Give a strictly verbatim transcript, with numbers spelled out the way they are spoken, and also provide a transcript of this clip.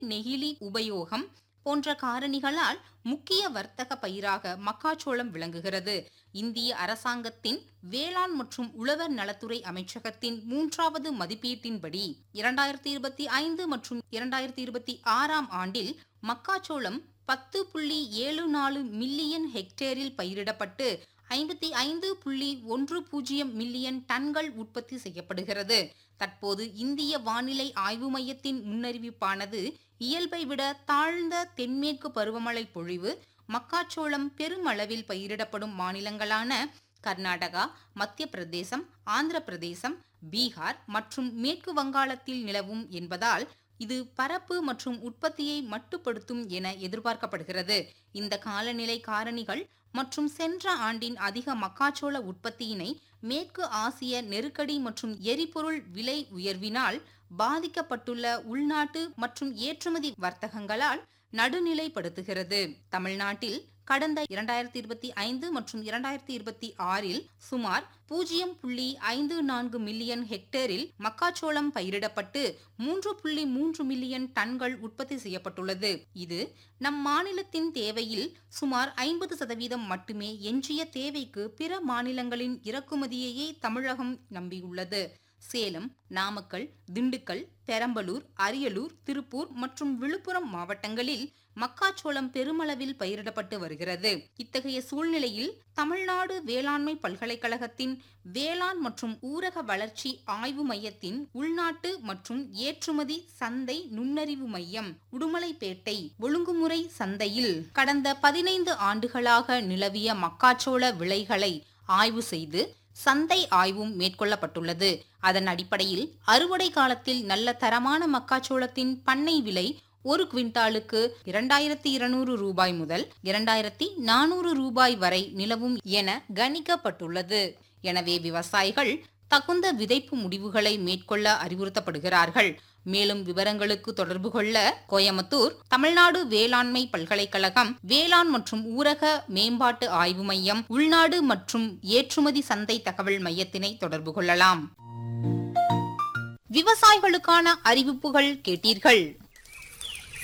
நெகிழி உபயோகம் போன்ற காரணிகளால் முக்கிய வர்த்தக பயிராக மக்காச்சோளம் விளங்குகிறது. இந்திய அரசாங்கத்தின் வேளாண் மற்றும் உழவர் நலத்துறை அமைச்சகத்தின் மூன்றாவது மதிப்பீட்டின்படி இரண்டாயிரத்தி இருபத்தி ஐந்து மற்றும் இரண்டாயிரத்தி இருபத்தி ஆறாம் ஆண்டில் மக்காச்சோளம் பத்து புள்ளி ஏழு நாலு மில்லியன் ஹெக்டேரில் பயிரிடப்பட்டு ஐம்பத்தி ஐந்து புள்ளி ஒன்று பூஜ்ஜியம் மில்லியன் டன்கள் உற்பத்தி செய்யப்படுகிறது. தற்போது இந்திய வானிலை ஆய்வு மையத்தின் முன்னறிவிப்பானது இயல்பை விட தாழ்ந்த தென்மேற்கு பருவமழை பொழிவு மக்காச்சோளம் பெருமளவில் பயிரிடப்படும் மாநிலங்களான கர்நாடகா, மத்திய பிரதேசம், ஆந்திர பிரதேசம், பீகார் மற்றும் மேற்கு வங்காளத்தில் நிலவும் என்பதால் இது பரப்பு மற்றும் உற்பத்தியை மட்டுப்படுத்தும் என எதிர்பார்க்கப்படுகிறது. இந்த காலநிலை காரணிகள் மற்றும் சென்ற ஆண்டின் அதிக மக்காச்சோள உற்பத்தியினை மேற்கு ஆசிய நெருக்கடி மற்றும் எரிபொருள் விலை உயர்வினால் பாதிக்கப்பட்டுள்ள உள்நாட்டு மற்றும் ஏற்றுமதி வர்த்தகங்களால் நடுநிலைப்படுத்துகிறது. தமிழ்நாட்டில் கடந்த இரண்டாயிரத்தி இருபத்தி ஐந்து மற்றும் இரண்டாயிரத்தி இருபத்தி ஆறில் சுமார் பூஜ்ஜியம் புள்ளி ஐந்து நான்கு மில்லியன் ஹெக்டேரில் மக்காச்சோளம் பயிரிடப்பட்டு மூன்று புள்ளி மூன்று மில்லியன் டன்கள் உற்பத்தி செய்யப்பட்டுள்ளது. இது நம் மாநிலத்தின் தேவையில் சுமார் ஐம்பது சதவீதம் மட்டுமே. எஞ்சிய தேவைக்கு பிற மாநிலங்களின் இறக்குமதியையே தமிழகம் நம்பியுள்ளது. சேலம், நாமக்கல், திண்டுக்கல், பெரம்பலூர், அரியலூர், திருப்பூர் மற்றும் விழுப்புரம் மாவட்டங்களில் மக்காச்சோளம் பெருமளவில் பயிரிடப்பட்டு வருகிறது. இத்தகைய சூழ்நிலையில் தமிழ்நாடு வேளாண்மை பல்கலைக்கழகத்தின் வேளாண் மற்றும் ஊரக வளர்ச்சி ஆய்வு மையத்தின் உள்நாட்டு மற்றும் ஏற்றுமதி சந்தை நுண்ணறிவு மையம் உடுமலைப்பேட்டை ஒழுங்குமுறை சந்தையில் கடந்த பதினைந்து ஆண்டுகளாக நிலவிய மக்காச்சோள விளைகளை ஆய்வு செய்து சந்தை ஆய்வும் மேற்கொள்ளப்பட்டுள்ளது. அதன் அடிப்படையில் அறுவடை காலத்தில் நல்ல தரமான மக்காச்சோளத்தின் பண்ணை விலை ஒரு குவிண்டாலுக்கு இரண்டாயிரத்தி இருநூறு ரூபாய் முதல் இரண்டாயிரத்தி நானூறு ரூபாய் வரை நிலவும் என கணிக்கப்பட்டுள்ளது. எனவே விவசாயிகள் தகுந்த விதைப்பு முடிவுகளை மேற்கொள்ள அறிவுறுத்தப்படுகிறார்கள். மேலும் விவரங்களுக்கு தொடர்பு கொள்ள கோயமுத்தூர் தமிழ்நாடு வேளாண்மை பல்கலைக்கழகம் வேளாண் மற்றும் ஊரக மேம்பாட்டு ஆய்வு மையம் உள்நாடு மற்றும் ஏற்றுமதி சந்தை தகவல் மையத்தினை தொடர்பு கொள்ளலாம். விவசாயிகளுக்கான அறிவிப்புகள் கேட்டீர்கள்.